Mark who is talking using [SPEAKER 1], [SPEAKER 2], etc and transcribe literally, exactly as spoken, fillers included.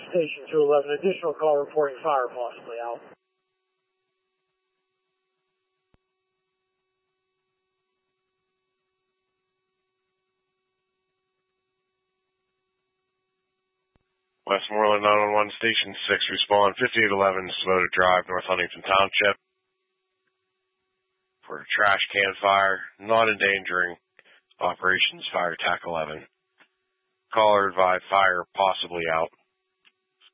[SPEAKER 1] Station two eleven, additional call reporting fire possibly out.
[SPEAKER 2] Westmoreland nine one one, Station six, respond fifty-eight eleven, Sabota Drive, North Huntington Township, for a trash can fire, not endangering operations, fire attack eleven. Caller advised fire possibly out.